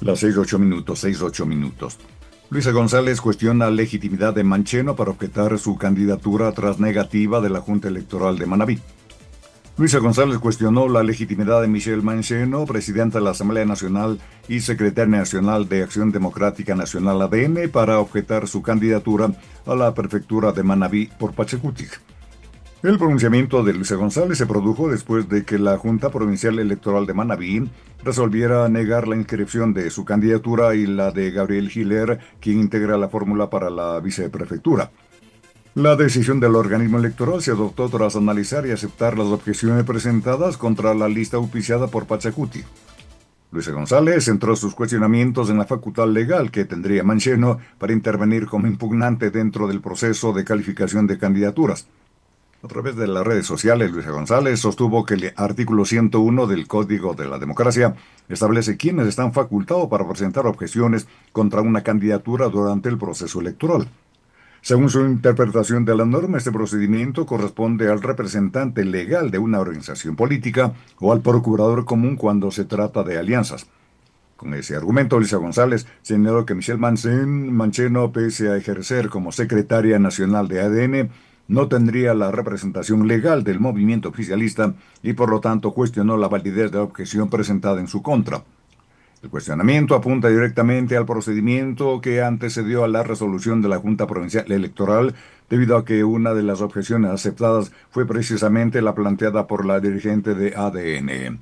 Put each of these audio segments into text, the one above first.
Las 6:08, 6:08. Luisa González cuestiona la legitimidad de Mancheno para objetar su candidatura tras negativa de la Junta Electoral de Manabí. Luisa González cuestionó la legitimidad de Michelle Mancheno, presidenta de la Asamblea Nacional y secretaria nacional de Acción Democrática Nacional ADN, para objetar su candidatura a la prefectura de Manabí por Pachacutic. El pronunciamiento de Luisa González se produjo después de que la Junta Provincial Electoral de Manabí resolviera negar la inscripción de su candidatura y la de Gabriel Giler, quien integra la fórmula para la viceprefectura. La decisión del organismo electoral se adoptó tras analizar y aceptar las objeciones presentadas contra la lista auspiciada por Pachacuti. Luisa González centró sus cuestionamientos en la facultad legal que tendría Mancheno para intervenir como impugnante dentro del proceso de calificación de candidaturas. A través de las redes sociales, Luisa González sostuvo que el artículo 101 del Código de la Democracia establece quiénes están facultados para presentar objeciones contra una candidatura durante el proceso electoral. Según su interpretación de la norma, este procedimiento corresponde al representante legal de una organización política o al procurador común cuando se trata de alianzas. Con ese argumento, Luisa González señaló que Michelle Mancheno, pese a ejercer como secretaria nacional de ADN, no tendría la representación legal del movimiento oficialista y por lo tanto cuestionó la validez de la objeción presentada en su contra. El cuestionamiento apunta directamente al procedimiento que antecedió a la resolución de la Junta Provincial Electoral, debido a que una de las objeciones aceptadas fue precisamente la planteada por la dirigente de ADN.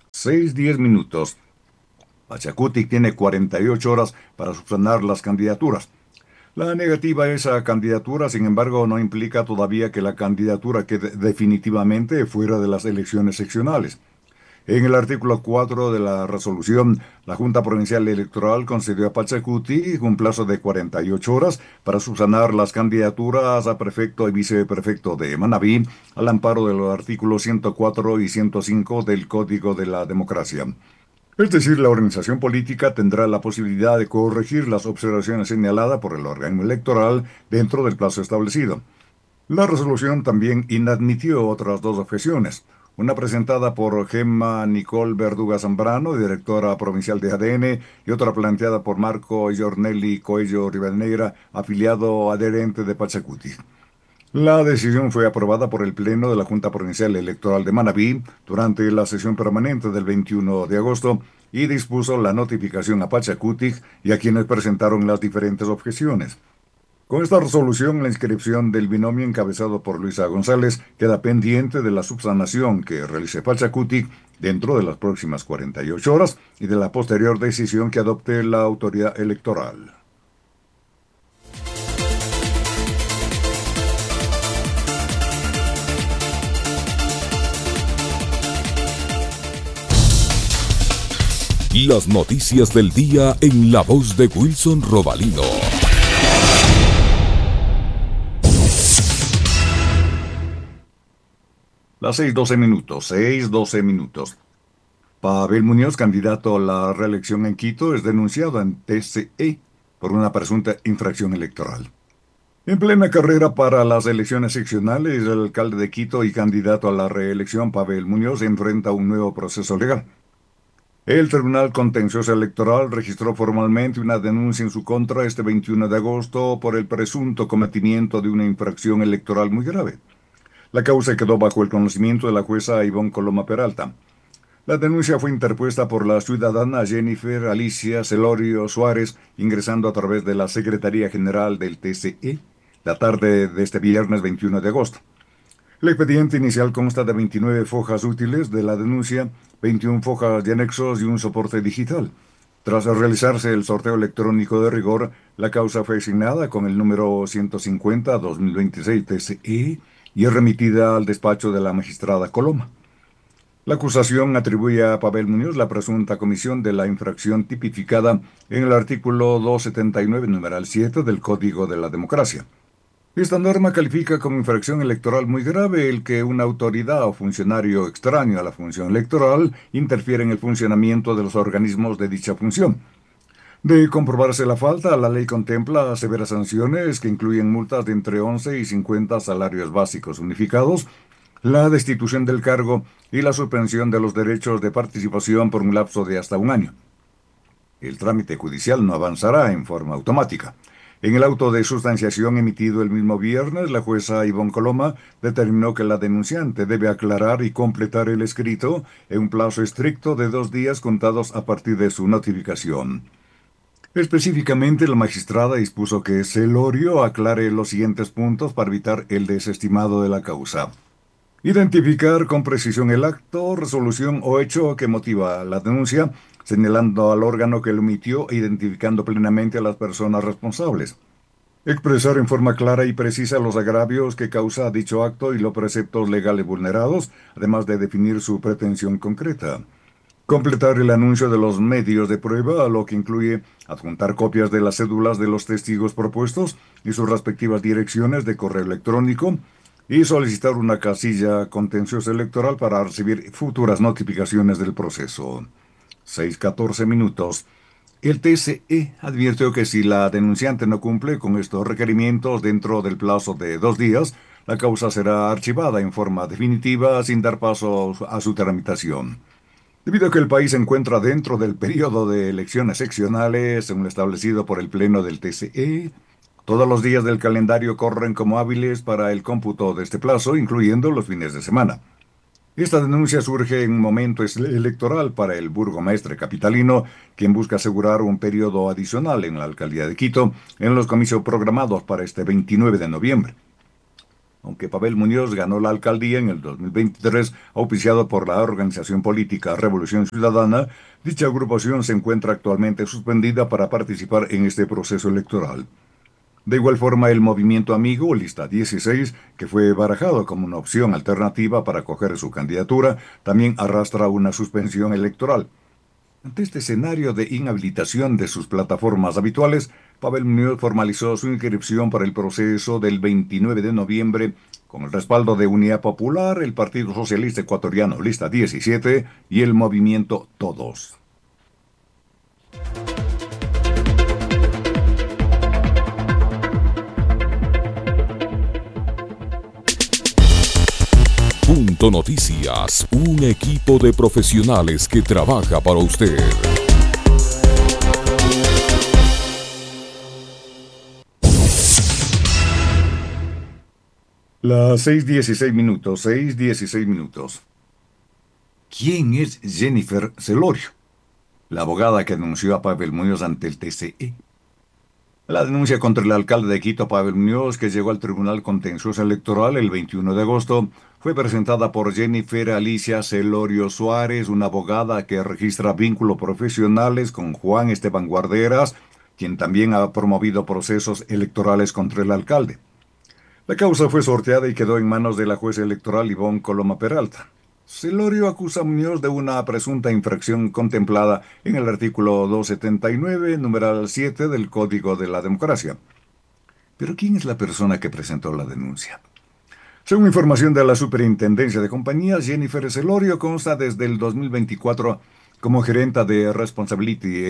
6:10. Pachacutic tiene 48 horas para subsanar las candidaturas. La negativa a esa candidatura, sin embargo, no implica todavía que la candidatura quede definitivamente fuera de las elecciones seccionales. En el artículo 4 de la resolución, la Junta Provincial Electoral concedió a Pachacuti un plazo de 48 horas para subsanar las candidaturas a prefecto y viceprefecto de Manabí, al amparo de los artículos 104 y 105 del Código de la Democracia. Es decir, la organización política tendrá la posibilidad de corregir las observaciones señaladas por el organismo electoral dentro del plazo establecido. La resolución también inadmitió otras dos objeciones, una presentada por Gemma Nicole Verduga Zambrano, directora provincial de ADN, y otra planteada por Marco Giornelli Coello Rivadeneira, afiliado adherente de Pachacuti. La decisión fue aprobada por el Pleno de la Junta Provincial Electoral de Manabí durante la sesión permanente del 21 de agosto y dispuso la notificación a Pachacuti y a quienes presentaron las diferentes objeciones. Con esta resolución, la inscripción del binomio encabezado por Luisa González queda pendiente de la subsanación que realice Pachacuti dentro de las próximas 48 horas y de la posterior decisión que adopte la autoridad electoral. Las noticias del día en la voz de Wilson Robalino. Las 6:12. Pavel Muñoz, candidato a la reelección en Quito, es denunciado en TCE por una presunta infracción electoral. En plena carrera para las elecciones seccionales, el alcalde de Quito y candidato a la reelección, Pavel Muñoz, enfrenta un nuevo proceso legal. El Tribunal Contencioso Electoral registró formalmente una denuncia en su contra este 21 de agosto por el presunto cometimiento de una infracción electoral muy grave. La causa quedó bajo el conocimiento de la jueza Ivonne Coloma Peralta. La denuncia fue interpuesta por la ciudadana Jennifer Alicia Celorio Suárez, ingresando a través de la Secretaría General del TCE la tarde de este viernes 21 de agosto. El expediente inicial consta de 29 fojas útiles de la denuncia, 21 fojas de anexos y un soporte digital. Tras realizarse el sorteo electrónico de rigor, la causa fue asignada con el número 150-2026 TCE y es remitida al despacho de la magistrada Coloma. La acusación atribuye a Pavel Muñoz la presunta comisión de la infracción tipificada en el artículo 279, numeral 7 del Código de la Democracia. Esta norma califica como infracción electoral muy grave el que una autoridad o funcionario extraño a la función electoral interfiere en el funcionamiento de los organismos de dicha función. De comprobarse la falta, la ley contempla severas sanciones que incluyen multas de entre 11 y 50 salarios básicos unificados, la destitución del cargo y la suspensión de los derechos de participación por un lapso de hasta un año. El trámite judicial no avanzará en forma automática. En el auto de sustanciación emitido el mismo viernes, la jueza Ivonne Coloma determinó que la denunciante debe aclarar y completar el escrito en un plazo estricto de 2 días contados a partir de su notificación. Específicamente, la magistrada dispuso que Celorio aclare los siguientes puntos para evitar el desestimado de la causa. Identificar con precisión el acto, resolución o hecho que motiva la denuncia, señalando al órgano que lo emitió e identificando plenamente a las personas responsables. Expresar en forma clara y precisa los agravios que causa dicho acto y los preceptos legales vulnerados, además de definir su pretensión concreta. Completar el anuncio de los medios de prueba, lo que incluye adjuntar copias de las cédulas de los testigos propuestos y sus respectivas direcciones de correo electrónico, y solicitar una casilla contencioso electoral para recibir futuras notificaciones del proceso. 6:14 minutos. El TSE advirtió que si la denunciante no cumple con estos requerimientos dentro del plazo de 2 días, la causa será archivada en forma definitiva sin dar paso a su tramitación. Debido a que el país se encuentra dentro del periodo de elecciones seccionales, según lo establecido por el Pleno del TSE, todos los días del calendario corren como hábiles para el cómputo de este plazo, incluyendo los fines de semana. Esta denuncia surge en un momento electoral para el burgomaestre capitalino, quien busca asegurar un periodo adicional en la alcaldía de Quito en los comicios programados para este 29 de noviembre. Aunque Pavel Muñoz ganó la alcaldía en el 2023, auspiciado por la organización política Revolución Ciudadana, dicha agrupación se encuentra actualmente suspendida para participar en este proceso electoral. De igual forma, el Movimiento Amigo, lista 16, que fue barajado como una opción alternativa para acoger su candidatura, también arrastra una suspensión electoral. Ante este escenario de inhabilitación de sus plataformas habituales, Pavel Muñoz formalizó su inscripción para el proceso del 29 de noviembre con el respaldo de Unidad Popular, el Partido Socialista Ecuatoriano, lista 17, y el Movimiento Todos. Punto Noticias, un equipo de profesionales que trabaja para usted. Las 6:16 minutos, 6:16 minutos. ¿Quién es Jennifer Celorio? La abogada que denunció a Pavel Muñoz ante el TSE. La denuncia contra el alcalde de Quito, Pavel Muñoz, que llegó al Tribunal Contencioso Electoral el 21 de agosto, fue presentada por Jennifer Alicia Celorio Suárez, una abogada que registra vínculos profesionales con Juan Esteban Guarderas, quien también ha promovido procesos electorales contra el alcalde. La causa fue sorteada y quedó en manos de la jueza electoral Ivonne Coloma Peralta. Celorio acusa a Muñoz de una presunta infracción contemplada en el artículo 279, numeral 7 del Código de la Democracia. Pero ¿quién es la persona que presentó la denuncia? Según información de la Superintendencia de Compañías, Jennifer Celorio consta desde el 2024 como gerenta de Responsibility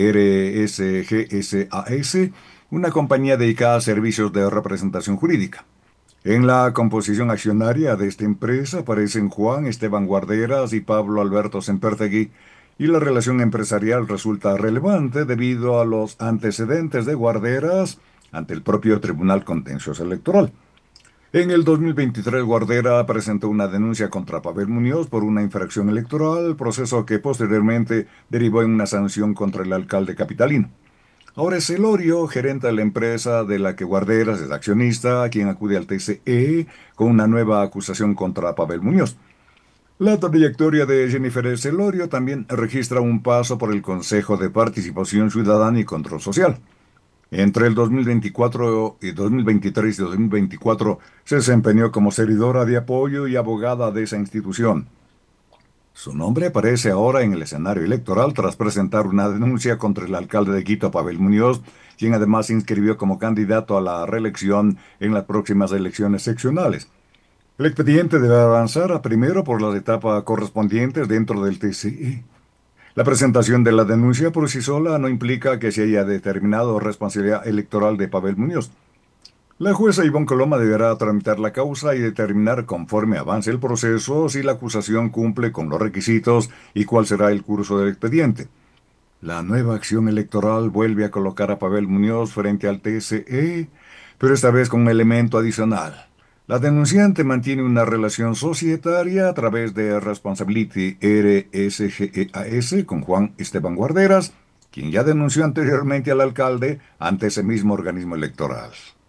RSGSAS, una compañía dedicada a servicios de representación jurídica. En la composición accionaria de esta empresa aparecen Juan Esteban Guarderas y Pablo Alberto Sempertegui, y la relación empresarial resulta relevante debido a los antecedentes de Guarderas ante el propio Tribunal Contencioso Electoral. En el 2023, Guardera presentó una denuncia contra Pavel Muñoz por una infracción electoral, proceso que posteriormente derivó en una sanción contra el alcalde capitalino. Ahora es Celorio, gerente de la empresa de la que Guarderas es accionista, quien acude al TSE con una nueva acusación contra Pavel Muñoz. La trayectoria de Jennifer Celorio también registra un paso por el Consejo de Participación Ciudadana y Control Social. Entre el 2024 y 2023 y 2024 se desempeñó como servidora de apoyo y abogada de esa institución. Su nombre aparece ahora en el escenario electoral tras presentar una denuncia contra el alcalde de Quito, Pavel Muñoz, quien además se inscribió como candidato a la reelección en las próximas elecciones seccionales. El expediente debe avanzar primero por las etapas correspondientes dentro del TSE. La presentación de la denuncia por sí sola no implica que se haya determinado responsabilidad electoral de Pavel Muñoz. La jueza Ivonne Coloma deberá tramitar la causa y determinar conforme avance el proceso si la acusación cumple con los requisitos y cuál será el curso del expediente. La nueva acción electoral vuelve a colocar a Pavel Muñoz frente al TSE, pero esta vez con un elemento adicional. La denunciante mantiene una relación societaria a través de Responsibility RSGEAS con Juan Esteban Guarderas, quien ya denunció anteriormente al alcalde ante ese mismo organismo electoral.